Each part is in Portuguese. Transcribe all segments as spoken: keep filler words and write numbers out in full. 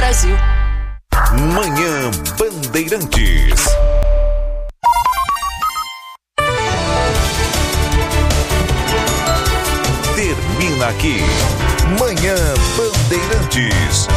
Brasil. Manhã Bandeirantes. Termina aqui. Manhã Bandeirantes.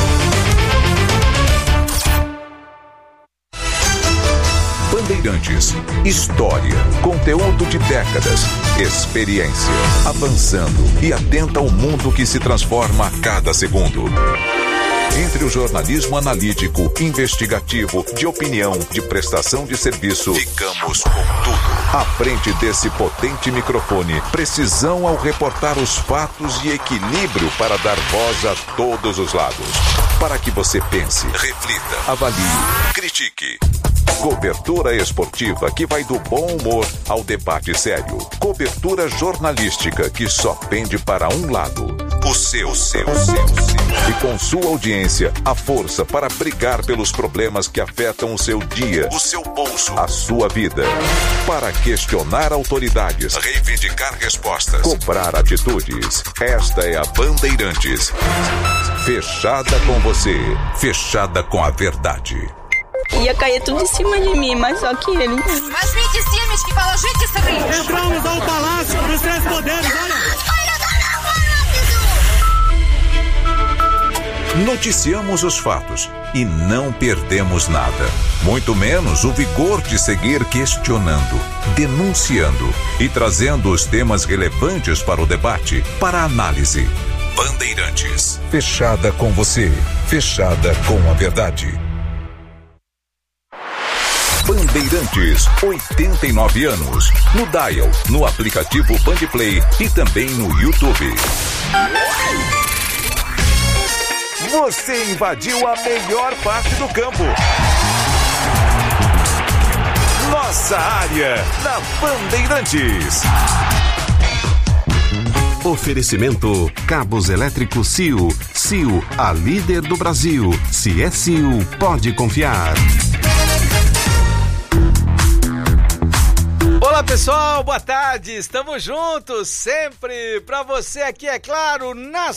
Bandeirantes. História, conteúdo de décadas, experiência, avançando e atenta ao mundo que se transforma a cada segundo. Entre o jornalismo analítico, investigativo, de opinião, de prestação de serviço, ficamos com tudo. À frente desse potente microfone, precisão ao reportar os fatos e equilíbrio para dar voz a todos os lados. Para que você pense, reflita, avalie, critique. Cobertura esportiva que vai do bom humor ao debate sério. Cobertura jornalística que só pende para um lado. O seu, seu, seu, seu. E com sua audiência, a força para brigar pelos problemas que afetam o seu dia, o seu bolso, a sua vida. Para questionar autoridades, reivindicar respostas, cobrar atitudes. Esta é a Bandeirantes. Fechada com você, fechada com a verdade. Ia cair tudo em cima de mim, mas só que ele... Mas vinte filmes que falam, gente, isso aqui. Entramos ao Palácio dos Três Poderes, olha. Noticiamos os fatos e não perdemos nada. Muito menos o vigor de seguir questionando, denunciando e trazendo os temas relevantes para o debate, para a análise. Bandeirantes. Fechada com você, fechada com a verdade. Bandeirantes, oitenta e nove anos. No Dial, no aplicativo Bandplay e também no YouTube. Você invadiu a melhor parte do campo. Nossa área, na Bandeirantes. Oferecimento Cabos Elétricos C I U. C I U, a líder do Brasil. Se é C I U, pode confiar. Olá pessoal, boa tarde, estamos juntos sempre para você aqui, é claro, na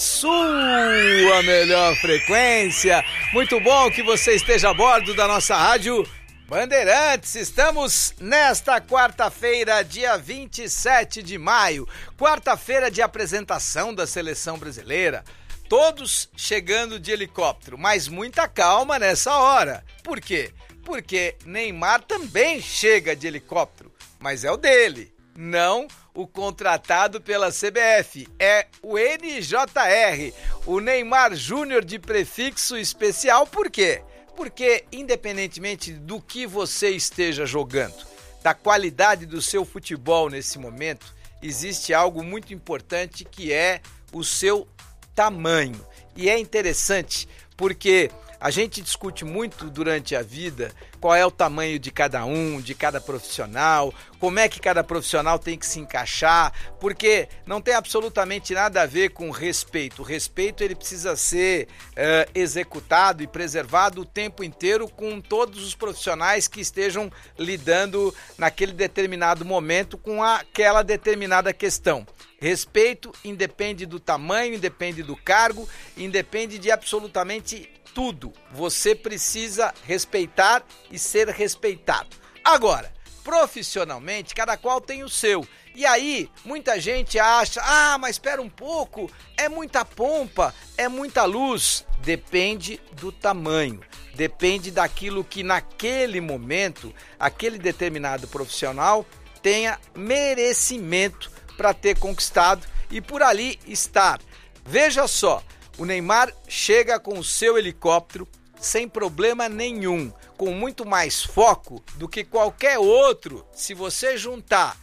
sua melhor frequência. Muito bom que você esteja a bordo da nossa rádio Bandeirantes. Estamos nesta quarta-feira, dia vinte e sete de maio, quarta-feira de apresentação da seleção brasileira. Todos chegando de helicóptero, mas muita calma nessa hora. Por quê? Porque Neymar também chega de helicóptero. Mas é o dele, não o contratado pela C B F, é o N J R, o Neymar Júnior de prefixo especial. Por quê? Porque independentemente do que você esteja jogando, da qualidade do seu futebol nesse momento, existe algo muito importante que é o seu tamanho. E é interessante porque a gente discute muito durante a vida qual é o tamanho de cada um, de cada profissional, como é que cada profissional tem que se encaixar, porque não tem absolutamente nada a ver com respeito. O respeito ele precisa ser uh, executado e preservado o tempo inteiro com todos os profissionais que estejam lidando naquele determinado momento com aquela determinada questão. Respeito independe do tamanho, independe do cargo, independe de absolutamente tudo. Você precisa respeitar e ser respeitado. Agora, profissionalmente, cada qual tem o seu. E aí, muita gente acha, ah, mas espera um pouco, é muita pompa, é muita luz. Depende do tamanho, depende daquilo que naquele momento, aquele determinado profissional tenha merecimento para ter conquistado e por ali estar. Veja só, o Neymar chega com o seu helicóptero sem problema nenhum, com muito mais foco do que qualquer outro. Se você juntar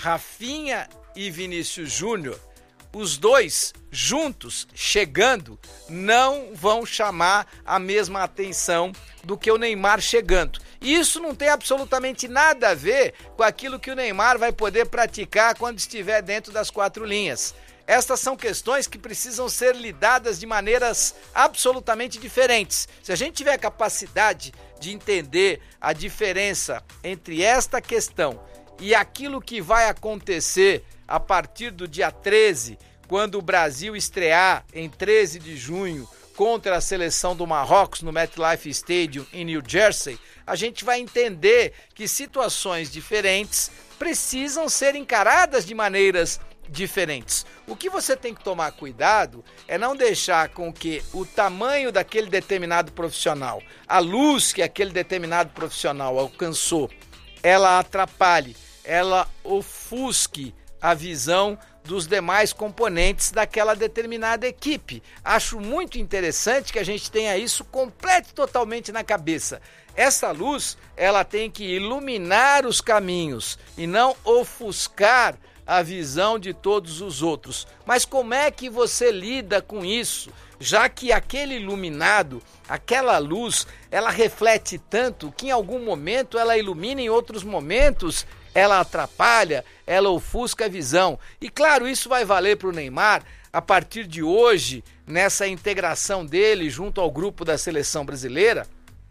Rafinha e Vinícius Júnior, os dois juntos chegando não vão chamar a mesma atenção do que o Neymar chegando. E isso não tem absolutamente nada a ver com aquilo que o Neymar vai poder praticar quando estiver dentro das quatro linhas. Estas são questões que precisam ser lidadas de maneiras absolutamente diferentes. Se a gente tiver a capacidade de entender a diferença entre esta questão e aquilo que vai acontecer a partir do dia treze, quando o Brasil estrear em treze de junho contra a seleção do Marrocos no MetLife Stadium em New Jersey, a gente vai entender que situações diferentes precisam ser encaradas de maneiras diferentes. O que você tem que tomar cuidado é não deixar com que o tamanho daquele determinado profissional, a luz que aquele determinado profissional alcançou, ela atrapalhe, ela ofusque a visão dos demais componentes daquela determinada equipe. Acho muito interessante que a gente tenha isso completo e totalmente na cabeça. Essa luz, ela tem que iluminar os caminhos e não ofuscar a visão de todos os outros. Mas como é que você lida com isso? Já que aquele iluminado, aquela luz, ela reflete tanto que em algum momento ela ilumina, em outros momentos ela atrapalha, ela ofusca a visão. E claro, isso vai valer para o Neymar a partir de hoje, nessa integração dele junto ao grupo da seleção brasileira.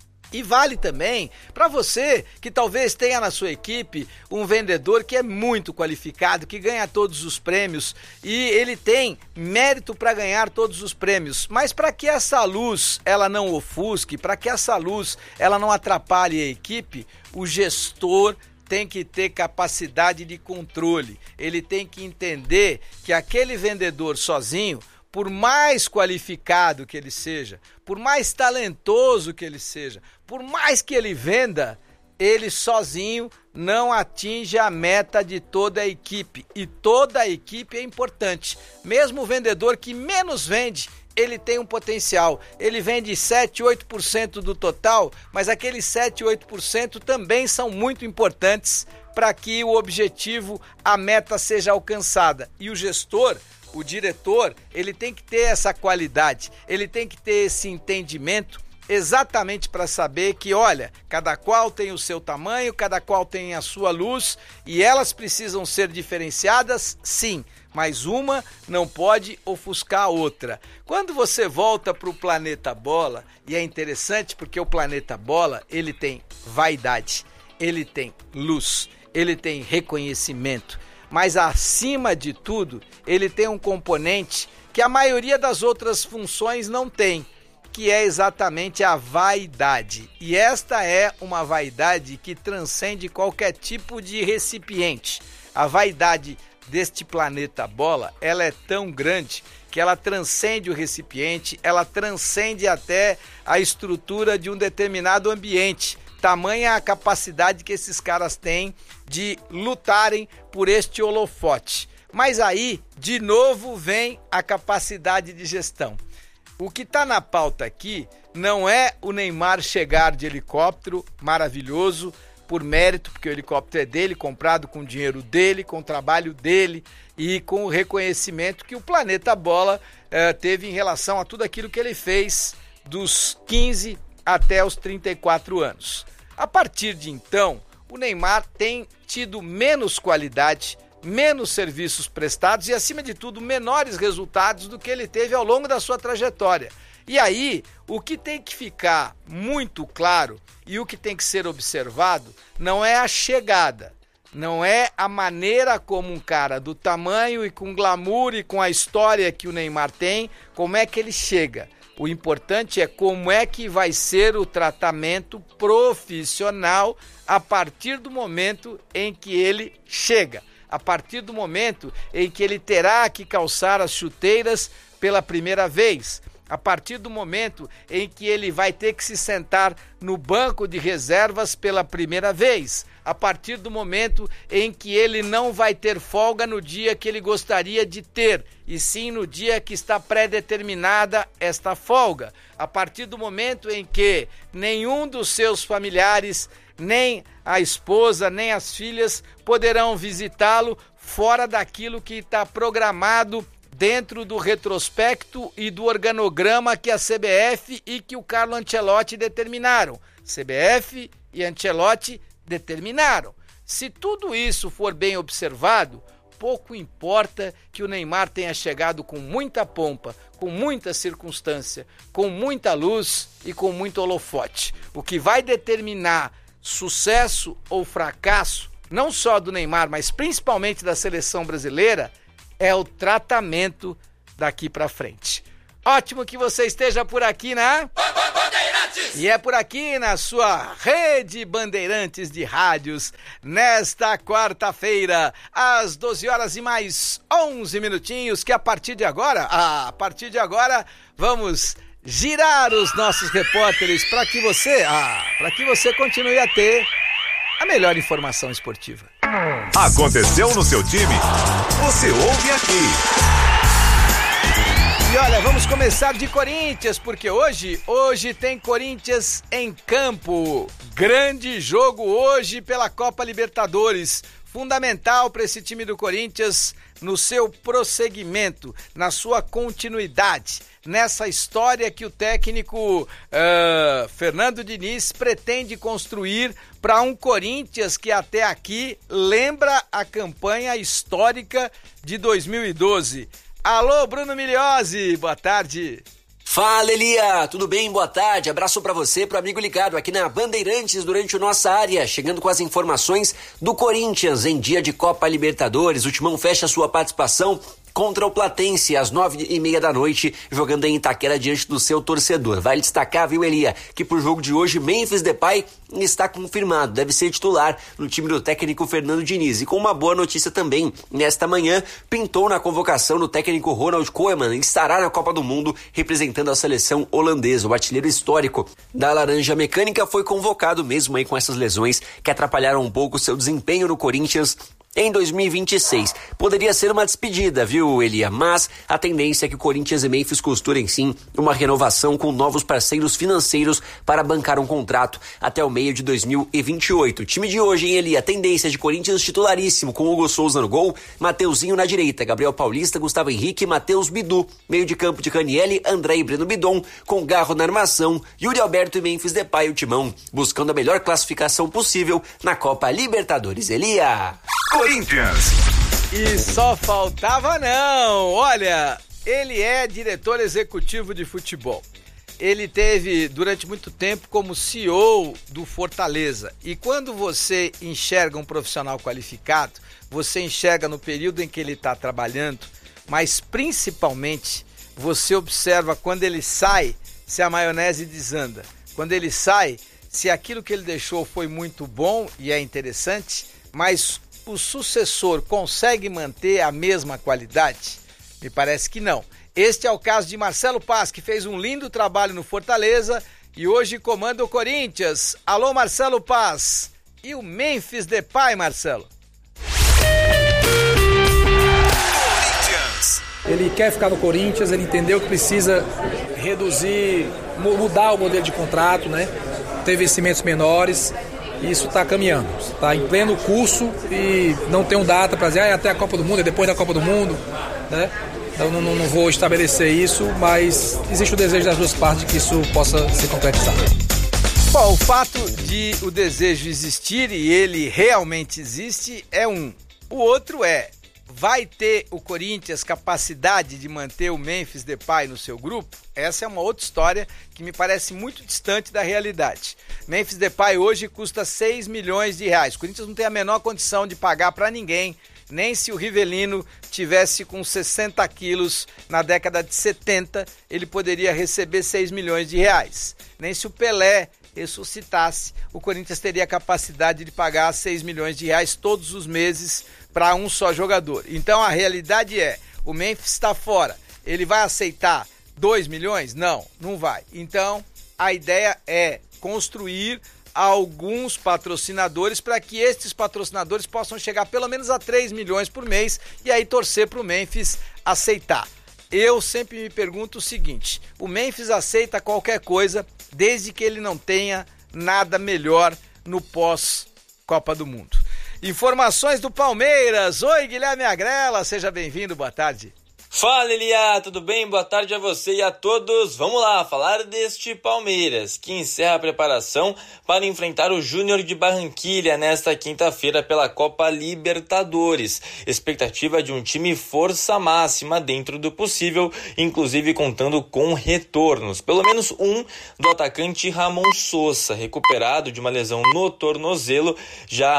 E vale também para você que talvez tenha na sua equipe um vendedor que é muito qualificado, que ganha todos os prêmios e ele tem mérito para ganhar todos os prêmios. Mas para que essa luz ela não ofusque, para que essa luz ela não atrapalhe a equipe, o gestor tem que ter capacidade de controle. Ele tem que entender que aquele vendedor sozinho, por mais qualificado que ele seja, por mais talentoso que ele seja, por mais que ele venda, ele sozinho não atinge a meta de toda a equipe. E toda a equipe é importante. Mesmo o vendedor que menos vende, ele tem um potencial. Ele vende sete, oito por cento do total, mas aqueles sete, oito por cento também são muito importantes para que o objetivo, a meta seja alcançada. E o gestor, o diretor, ele tem que ter essa qualidade, ele tem que ter esse entendimento exatamente para saber que, olha, cada qual tem o seu tamanho, cada qual tem a sua luz e elas precisam ser diferenciadas, sim, mas uma não pode ofuscar a outra. Quando você volta para o planeta bola, e é interessante porque o planeta bola, ele tem vaidade, ele tem luz, ele tem reconhecimento, mas acima de tudo, ele tem um componente que a maioria das outras funções não tem, que é exatamente a vaidade. E esta é uma vaidade que transcende qualquer tipo de recipiente. A vaidade deste planeta bola, ela é tão grande que ela transcende o recipiente, ela transcende até a estrutura de um determinado ambiente. Tamanha a capacidade que esses caras têm de lutarem por este holofote. Mas aí, de novo, vem a capacidade de gestão. O que está na pauta aqui não é o Neymar chegar de helicóptero maravilhoso, por mérito, porque o helicóptero é dele, comprado com o dinheiro dele, com o trabalho dele e com o reconhecimento que o Planeta Bola eh, teve em relação a tudo aquilo que ele fez dos quinze até os trinta e quatro anos. A partir de então, o Neymar tem tido menos qualidade, menos serviços prestados e, acima de tudo, menores resultados do que ele teve ao longo da sua trajetória. E aí, o que tem que ficar muito claro e o que tem que ser observado não é a chegada, não é a maneira como um cara do tamanho e com glamour e com a história que o Neymar tem, como é que ele chega. O importante é como é que vai ser o tratamento profissional a partir do momento em que ele chega. A partir do momento em que ele terá que calçar as chuteiras pela primeira vez, a partir do momento em que ele vai ter que se sentar no banco de reservas pela primeira vez, a partir do momento em que ele não vai ter folga no dia que ele gostaria de ter, e sim no dia que está pré-determinada esta folga, a partir do momento em que nenhum dos seus familiares, nem a esposa, nem as filhas poderão visitá-lo fora daquilo que está programado dentro do retrospecto e do organograma que a C B F e que o Carlo Ancelotti determinaram. C B F e Ancelotti determinaram. Se tudo isso for bem observado, pouco importa que o Neymar tenha chegado com muita pompa, com muita circunstância, com muita luz e com muito holofote. O que vai determinar sucesso ou fracasso, não só do Neymar, mas principalmente da seleção brasileira, é o tratamento daqui para frente. Ótimo que você esteja por aqui, né? E é por aqui na sua rede Bandeirantes de rádios, nesta quarta-feira, às doze horas e mais onze minutinhos, que a partir de agora, a partir de agora, vamos girar os nossos repórteres para que você, ah, para que você continue a ter a melhor informação esportiva. Aconteceu no seu time? Você ouve aqui. E olha, vamos começar de Corinthians, porque hoje, hoje tem Corinthians em campo. Grande jogo hoje pela Copa Libertadores. Fundamental para esse time do Corinthians no seu prosseguimento, na sua continuidade, nessa história que o técnico uh, Fernando Diniz pretende construir para um Corinthians que até aqui lembra a campanha histórica de dois mil e doze. Alô, Bruno Miliozzi, boa tarde. Fala, Elia, tudo bem? Boa tarde, abraço pra você, pro amigo ligado aqui na Bandeirantes durante o Nossa Área, chegando com as informações do Corinthians em dia de Copa Libertadores. O Timão fecha sua participação contra o Platense às nove e meia da noite, jogando em Itaquera diante do seu torcedor. Vale destacar, viu, Elia, que pro jogo de hoje, Memphis Depay está confirmado, deve ser titular no time do técnico Fernando Diniz. E com uma boa notícia também, nesta manhã, pintou na convocação do técnico Ronald Koeman, que estará na Copa do Mundo representando a seleção holandesa. O artilheiro histórico da Laranja Mecânica foi convocado mesmo aí com essas lesões que atrapalharam um pouco o seu desempenho no Corinthians em dois mil e vinte e seis. Poderia ser uma despedida, viu, Elia? Mas a tendência é que o Corinthians e Memphis costurem sim uma renovação com novos parceiros financeiros para bancar um contrato até o meio de dois mil e vinte e oito. O time de hoje, hein, Elia? Tendência de Corinthians titularíssimo, com Hugo Souza no gol, Mateuzinho na direita, Gabriel Paulista, Gustavo Henrique, Matheus Bidu. Meio de campo de Ranieri, André e Breno Bidon, com Garro na armação, Yuri Alberto e Memphis Depay, o Timão, buscando a melhor classificação possível na Copa Libertadores. Elia! Corinthians. E só faltava não. Olha, ele é diretor executivo de futebol. Ele teve durante muito tempo como C E O do Fortaleza. E quando você enxerga um profissional qualificado, você enxerga no período em que ele está trabalhando, mas principalmente você observa quando ele sai, se a maionese desanda. Quando ele sai, se aquilo que ele deixou foi muito bom e é interessante, mas o sucessor consegue manter a mesma qualidade? Me parece que não. Este é o caso de Marcelo Paz, que fez um lindo trabalho no Fortaleza e hoje comanda o Corinthians. Alô, Marcelo Paz. E o Memphis Depay, Marcelo? Ele quer ficar no Corinthians, ele entendeu que precisa reduzir, mudar o modelo de contrato, né? Ter vencimentos menores. Isso está caminhando, está em pleno curso e não tem um data para dizer ah, é até a Copa do Mundo, é depois da Copa do Mundo, né? Eu não, não, não vou estabelecer isso, mas existe o desejo das duas partes de que isso possa se concretizar. Bom, o fato de o desejo existir e ele realmente existe é um. O outro é, vai ter o Corinthians capacidade de manter o Memphis Depay no seu grupo? Essa é uma outra história que me parece muito distante da realidade. Memphis Depay hoje custa seis milhões de reais. O Corinthians não tem a menor condição de pagar para ninguém, nem se o Rivelino tivesse com sessenta quilos na década de setenta, ele poderia receber seis milhões de reais. Nem se o Pelé ressuscitasse, o Corinthians teria a capacidade de pagar seis milhões de reais todos os meses para um só jogador. Então a realidade é, o Memphis está fora, ele vai aceitar dois milhões? Não, não vai. Então a ideia é construir alguns patrocinadores para que estes patrocinadores possam chegar pelo menos a três milhões por mês e aí torcer para o Memphis aceitar. Eu sempre me pergunto o seguinte, o Memphis aceita qualquer coisa desde que ele não tenha nada melhor no pós-Copa do Mundo. Informações do Palmeiras. Oi, Guilherme Agrela, seja bem-vindo, boa tarde. Fala, Elia, tudo bem? Boa tarde a você e a todos. Vamos lá, falar deste Palmeiras, que encerra a preparação para enfrentar o Júnior de Barranquilha nesta quinta-feira pela Copa Libertadores. Expectativa de um time força máxima dentro do possível, inclusive contando com retornos. Pelo menos um do atacante Ramon Sosa, recuperado de uma lesão no tornozelo, já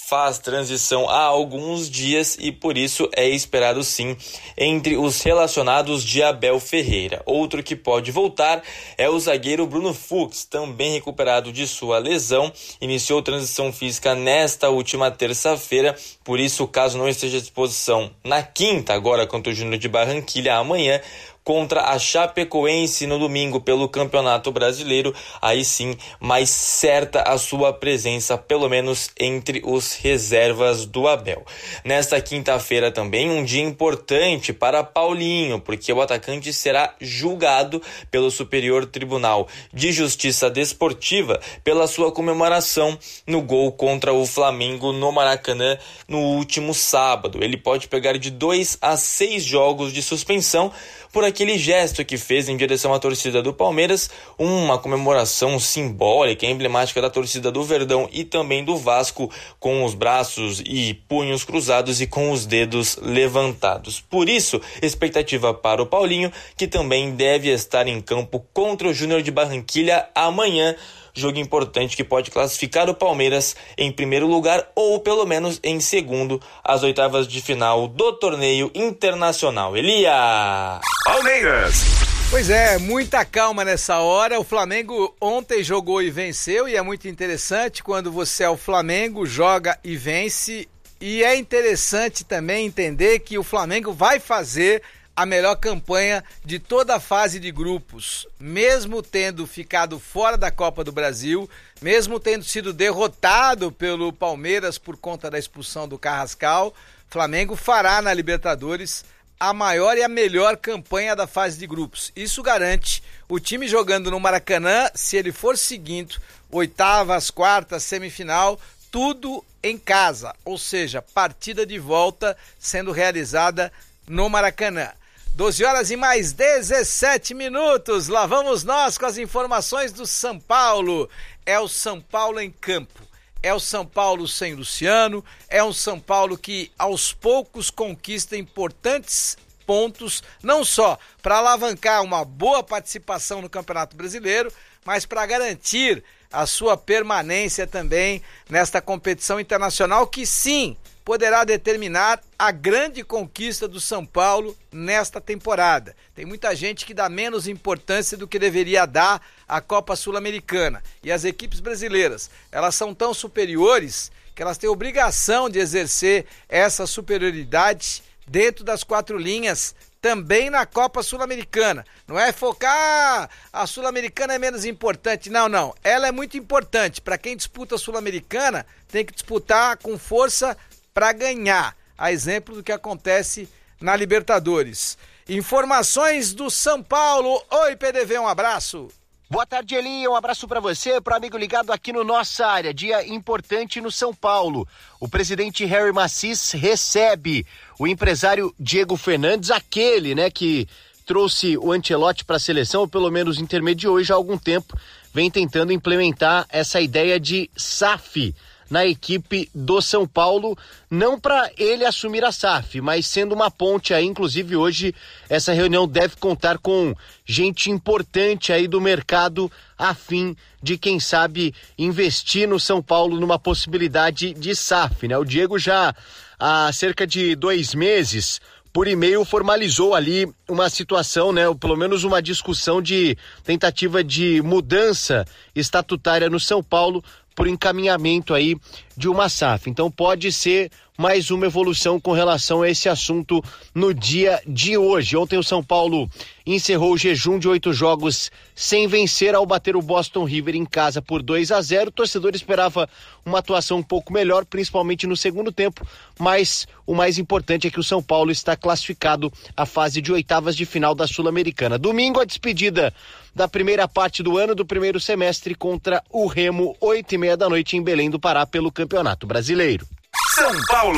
faz transição há alguns dias e por isso é esperado sim entre os relacionados de Abel Ferreira. Outro que pode voltar é o zagueiro Bruno Fux, também recuperado de sua lesão, iniciou transição física nesta última terça-feira, por isso caso não esteja à disposição na quinta, agora contra o Júnior de Barranquilha amanhã, contra a Chapecoense no domingo pelo Campeonato Brasileiro, aí sim mais certa a sua presença, pelo menos entre os reservas do Abel. Nesta quinta-feira também um dia importante para Paulinho, porque o atacante será julgado pelo Superior Tribunal de Justiça Desportiva pela sua comemoração no gol contra o Flamengo no Maracanã no último sábado. Ele pode pegar de dois a seis jogos de suspensão por aquele gesto que fez em direção à torcida do Palmeiras, uma comemoração simbólica, emblemática da torcida do Verdão e também do Vasco, com os braços e punhos cruzados e com os dedos levantados. Por isso, expectativa para o Paulinho, que também deve estar em campo contra o Júnior de Barranquilha amanhã, jogo importante que pode classificar o Palmeiras em primeiro lugar ou pelo menos em segundo às oitavas de final do torneio internacional. Elia! Palmeiras! Pois é, muita calma nessa hora. O Flamengo ontem jogou e venceu e é muito interessante quando você é o Flamengo, joga e vence. E é interessante também entender que o Flamengo vai fazer a melhor campanha de toda a fase de grupos, mesmo tendo ficado fora da Copa do Brasil, mesmo tendo sido derrotado pelo Palmeiras por conta da expulsão do Carrascal, Flamengo fará na Libertadores a maior e a melhor campanha da fase de grupos. Isso garante o time jogando no Maracanã, se ele for seguindo oitavas, quartas, semifinal, tudo em casa, ou seja, partida de volta sendo realizada no Maracanã. doze horas e mais dezessete minutos, lá vamos nós com as informações do São Paulo. É o São Paulo em campo, é o São Paulo sem Luciano, é um São Paulo que aos poucos conquista importantes pontos, não só para alavancar uma boa participação no Campeonato Brasileiro, mas para garantir a sua permanência também nesta competição internacional que sim, poderá determinar a grande conquista do São Paulo nesta temporada. Tem muita gente que dá menos importância do que deveria dar à Copa Sul-Americana. E as equipes brasileiras, elas são tão superiores que elas têm obrigação de exercer essa superioridade dentro das quatro linhas, também na Copa Sul-Americana. Não é focar, a Sul-Americana é menos importante. Não, não. Ela é muito importante. Para quem disputa a Sul-Americana, tem que disputar com força para ganhar, a exemplo do que acontece na Libertadores. Informações do São Paulo. Oi, P D V, um abraço. Boa tarde, Eli, um abraço para você, para o amigo ligado aqui no Nossa Área. Dia importante no São Paulo. O presidente Harry Macis recebe o empresário Diego Fernandes, aquele, né, que trouxe o Ancelotti para a seleção, ou pelo menos intermediou já há algum tempo, vem tentando implementar essa ideia de S A F na equipe do São Paulo, não para ele assumir a S A F, mas sendo uma ponte aí, inclusive hoje essa reunião deve contar com gente importante aí do mercado a fim de, quem sabe, investir no São Paulo numa possibilidade de S A F, né? O Diego já há cerca de dois meses, por e-mail, formalizou ali uma situação, né, ou pelo menos uma discussão de tentativa de mudança estatutária no São Paulo por encaminhamento aí de uma S A F. Então pode ser mais uma evolução com relação a esse assunto no dia de hoje. Ontem o São Paulo encerrou o jejum de oito jogos sem vencer ao bater o Boston River em casa por dois a zero. O torcedor esperava uma atuação um pouco melhor, principalmente no segundo tempo, mas o mais importante é que o São Paulo está classificado à fase de oitavas de final da Sul-Americana. Domingo, a despedida da primeira parte do ano, do primeiro semestre, contra o Remo, oito e meia da noite em Belém do Pará, pelo Campeonato Brasileiro. São Paulo.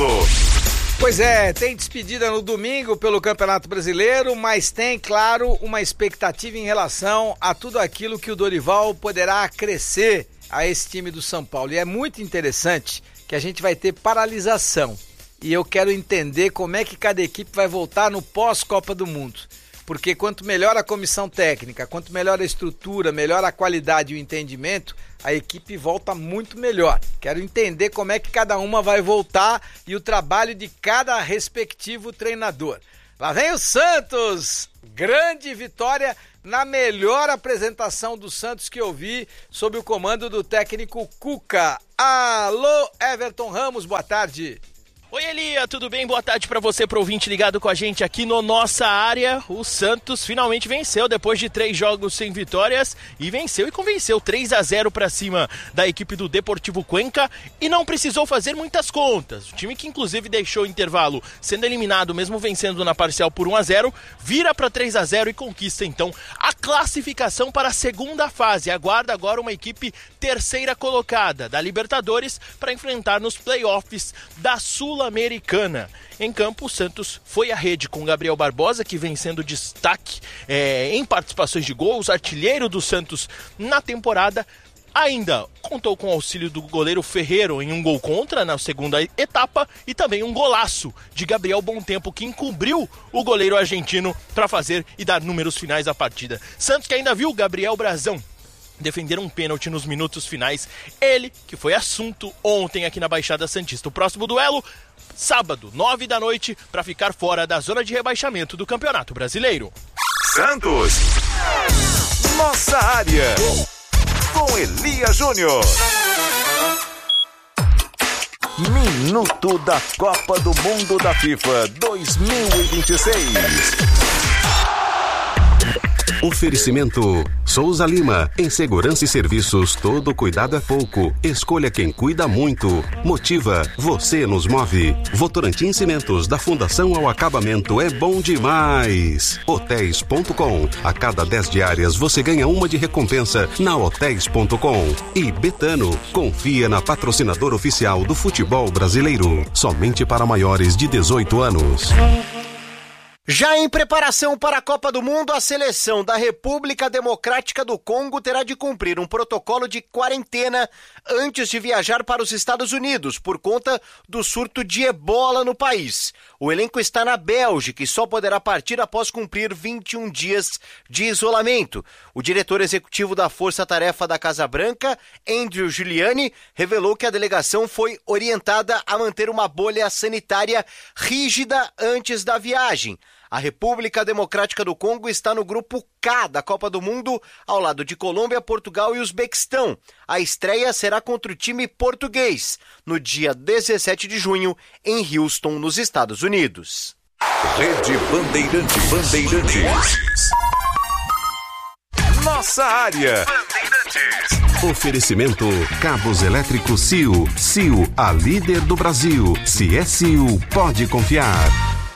Pois é, tem despedida no domingo pelo Campeonato Brasileiro, mas tem, claro, uma expectativa em relação a tudo aquilo que o Dorival poderá acrescer a esse time do São Paulo. E é muito interessante que a gente vai ter paralisação. E eu quero entender como é que cada equipe vai voltar no pós-Copa do Mundo. porque quanto melhor a comissão técnica, quanto melhor a estrutura, melhor a qualidade e o entendimento, a equipe volta muito melhor. Quero entender como é que cada uma vai voltar e o trabalho de cada respectivo treinador. Lá vem o Santos, grande vitória na melhor apresentação do Santos que eu vi sob o comando do técnico Cuca. Alô, Everton Ramos, boa tarde. Oi, Elia, tudo bem? Boa tarde para você, pro ouvinte ligado com a gente aqui no Nossa Área. O Santos finalmente venceu depois de três jogos sem vitórias e venceu e convenceu três a zero para cima da equipe do Deportivo Cuenca e não precisou fazer muitas contas. O time que inclusive deixou o intervalo sendo eliminado, mesmo vencendo na parcial por um a zero, vira para três a zero e conquista então a classificação para a segunda fase. Aguarda agora uma equipe terceira colocada da Libertadores para enfrentar nos playoffs da Sul Sul-Americana. Em campo, o Santos foi à rede com Gabriel Barbosa, que vem sendo destaque é, em participações de gols, artilheiro do Santos na temporada. Ainda contou com o auxílio do goleiro Ferreiro em um gol contra na segunda etapa e também um golaço de Gabriel Bontempo, que encobriu o goleiro argentino para fazer e dar números finais à partida. Santos que ainda viu Gabriel Brazão defender um pênalti nos minutos finais, ele que foi assunto ontem aqui na Baixada Santista. O próximo duelo, sábado, nove da noite, para ficar fora da zona de rebaixamento do Campeonato Brasileiro. Santos, nossa área, com Elia Júnior. Minuto da Copa do Mundo da FIFA dois mil e vinte e seis. Oferecimento Souza Lima, em segurança e serviços, todo cuidado é pouco. Escolha quem cuida muito. Motiva, você nos move. Votorantim Cimentos, da fundação ao acabamento, é bom demais. Hotéis ponto com, a cada dez diárias você ganha uma de recompensa na Hotéis ponto com. E Betano, confia na patrocinadora oficial do futebol brasileiro, somente para maiores de dezoito anos. Já em preparação para a Copa do Mundo, a seleção da República Democrática do Congo terá de cumprir um protocolo de quarentena antes de viajar para os Estados Unidos, por conta do surto de ebola no país. O elenco está na Bélgica e só poderá partir após cumprir vinte e um dias de isolamento. O diretor executivo da Força Tarefa da Casa Branca, Andrew Giuliani, revelou que a delegação foi orientada a manter uma bolha sanitária rígida antes da viagem. A República Democrática do Congo está no grupo K da Copa do Mundo, ao lado de Colômbia, Portugal e Uzbequistão. A estreia será contra o time português, no dia dezessete de junho, em Houston, nos Estados Unidos. Rede Bandeirantes. Bandeirantes. Nossa área. Oferecimento Cabos Elétricos C I U. C I U, a líder do Brasil. Se é C I U, pode confiar.